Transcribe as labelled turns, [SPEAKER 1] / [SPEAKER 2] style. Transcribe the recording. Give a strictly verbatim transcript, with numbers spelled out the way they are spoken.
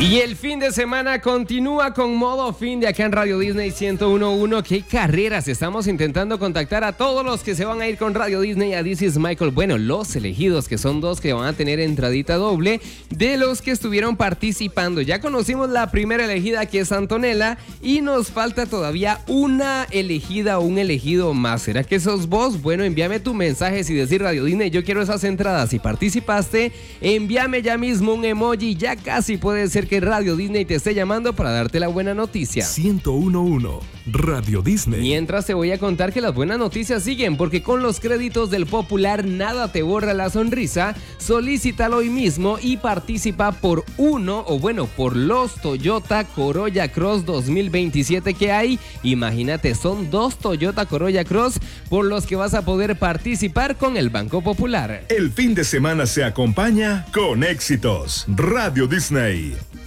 [SPEAKER 1] Y el fin de semana continúa con modo fin de acá en Radio Disney ciento uno punto uno. ¿Qué carreras? Estamos intentando contactar a todos los que se van a ir con Radio Disney a This is Michael. Bueno, los elegidos, que son dos que van a tener entradita doble, de los que estuvieron participando. Ya conocimos la primera elegida, que es Antonella, y nos falta todavía una elegida o un elegido más. ¿Será que sos vos? Bueno, envíame tu mensaje y decir Radio Disney, yo quiero esas entradas. Si participaste, envíame ya mismo un emoji. Ya casi puede ser que Radio Disney te esté llamando para darte la buena noticia.
[SPEAKER 2] ciento uno punto uno Radio Disney.
[SPEAKER 1] Mientras te voy a contar que las buenas noticias siguen, porque con los créditos del Popular nada te borra la sonrisa. Solicítalo hoy mismo y participa por uno, o bueno, por los Toyota Corolla Cross dos mil veintisiete que hay. Imagínate, son dos Toyota Corolla Cross por los que vas a poder participar con el Banco Popular.
[SPEAKER 2] El fin de semana se acompaña con éxitos. Radio Disney.